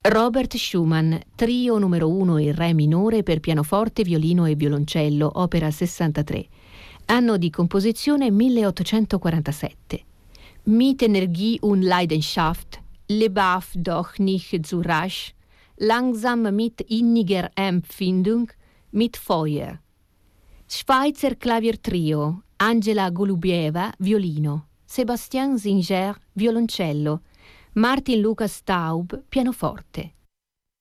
Robert Schumann, trio numero 1 in re minore per pianoforte, violino e violoncello, opera 63. Anno di composizione 1847. Mit Energie und Leidenschaft, lebaf doch nicht zu rasch, langsam mit inniger Empfindung, mit Feuer. Schweizer Klavier Trio, Angela Golubieva, violino, Sebastian Singer, violoncello, Martin Lucas Taub, pianoforte.